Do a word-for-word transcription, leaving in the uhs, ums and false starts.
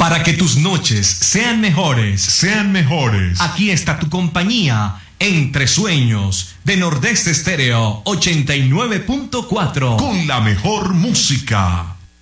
Para que tus noches sean mejores, sean mejores. Aquí está tu compañía, Entre Sueños, de Nordeste Estéreo ochenta y nueve punto cuatro. Con la mejor música.